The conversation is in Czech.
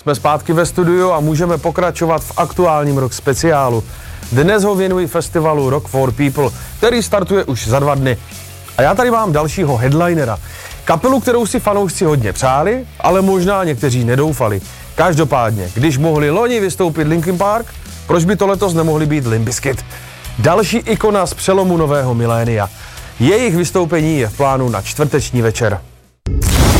Jsme zpátky ve studiu a můžeme pokračovat v aktuálním rock speciálu. Dnes ho věnuji festivalu Rock for People, který startuje už za 2 dny. A já tady mám dalšího headlinera. Kapelu, kterou si fanoušci hodně přáli, ale možná někteří nedoufali. Každopádně, když mohli loni vystoupit Linkin Park, proč by to letos nemohli být Limp Bizkit? Další ikona z přelomu nového milénia. Jejich vystoupení je v plánu na čtvrteční večer.